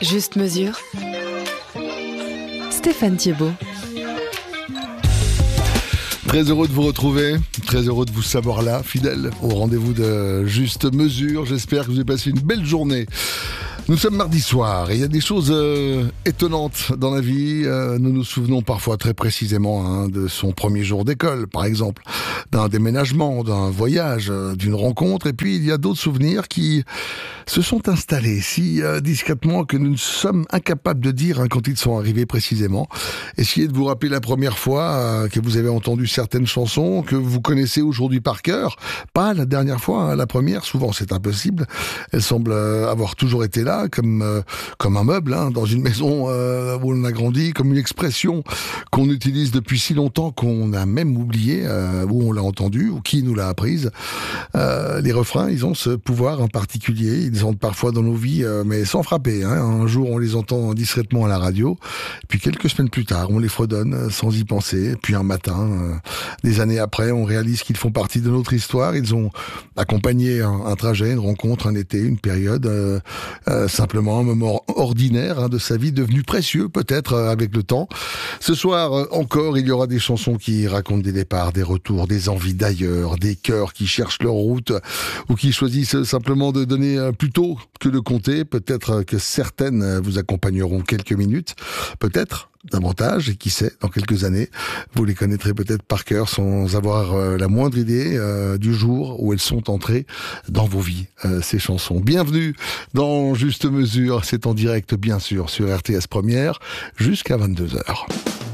Juste mesure. Stéphane Thiebaud. Très heureux de vous retrouver, très heureux de vous savoir là, fidèle au rendez-vous de Juste Mesure. J'espère que vous avez passé une belle journée. Nous sommes mardi soir et il y a des choses étonnantes dans la vie. Nous nous souvenons parfois très précisément de son premier jour d'école, par exemple, d'un déménagement, d'un voyage, d'une rencontre. Et puis il y a d'autres souvenirs qui se sont installés si discrètement que nous ne sommes incapables de dire quand ils sont arrivés précisément. Essayez de vous rappeler la première fois que vous avez entendu certaines chansons que vous connaissez aujourd'hui par cœur. Pas la dernière fois, la première, souvent c'est impossible. Elle semble avoir toujours été là, comme un meuble dans une maison où on a grandi, comme une expression qu'on utilise depuis si longtemps qu'on a même oublié où on l'a entendue ou qui nous l'a apprise. Les refrains, ils ont ce pouvoir en particulier. Ils entrent parfois dans nos vies, mais sans frapper. Un jour, on les entend discrètement à la radio, puis quelques semaines plus tard, on les fredonne sans y penser. Puis un matin, des années après, on réalise qu'ils font partie de notre histoire. Ils ont accompagné un trajet, une rencontre, un été, une période, simplement un moment ordinaire de sa vie, devenu précieux peut-être avec le temps. Ce soir encore, il y aura des chansons qui racontent des départs, des retours, des envies d'ailleurs, des cœurs qui cherchent leur route ou qui choisissent simplement de donner plutôt que de compter. Peut-être que certaines vous accompagneront quelques minutes, peut-être davantage, et qui sait, dans quelques années, vous les connaîtrez peut-être par cœur sans avoir la moindre idée du jour où elles sont entrées dans vos vies, ces chansons. Bienvenue dans Juste Mesure, c'est en direct bien sûr sur RTS Première jusqu'à 22h.